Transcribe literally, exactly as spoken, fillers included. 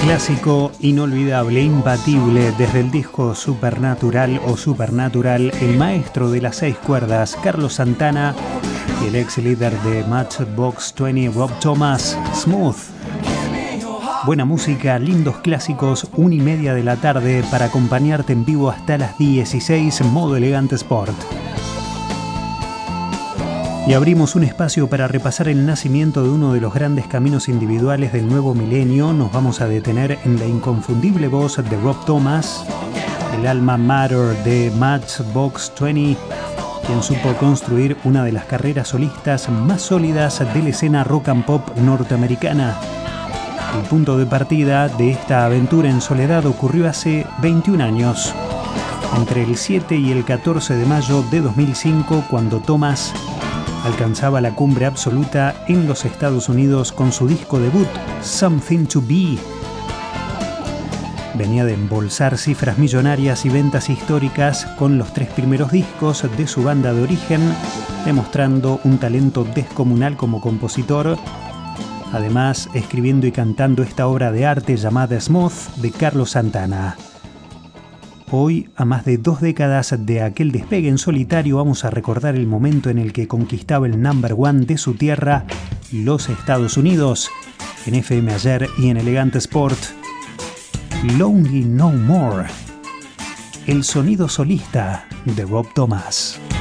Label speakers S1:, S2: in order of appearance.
S1: Clásico inolvidable, imbatible, desde el disco Supernatural o Supernatural, el maestro de las seis cuerdas, Carlos Santana, y el ex líder de Matchbox veinte, Rob Thomas, Smooth. Buena música, lindos clásicos, una y media de la tarde para acompañarte en vivo hasta las dieciséis, modo Elegante Sport. Y abrimos un espacio para repasar el nacimiento de uno de los grandes caminos individuales del nuevo milenio. Nos vamos a detener en la inconfundible voz de Rob Thomas, el alma mater de Matchbox veinte, quien supo construir una de las carreras solistas más sólidas de la escena rock and pop norteamericana. El punto de partida de esta aventura en soledad ocurrió hace veintiún años, entre el siete y el catorce de mayo de dos mil cinco, cuando Thomas alcanzaba la cumbre absoluta en los Estados Unidos con su disco debut, Something to Be. Venía de embolsar cifras millonarias y ventas históricas con los tres primeros discos de su banda de origen, demostrando un talento descomunal como compositor, además escribiendo y cantando esta obra de arte llamada Smooth de Carlos Santana. Hoy, a más de dos décadas de aquel despegue en solitario, vamos a recordar el momento en el que conquistaba el number one de su tierra, los Estados Unidos, en F M Ayer y en Elegante Sport. Lonely No More, el sonido solista de Rob Thomas.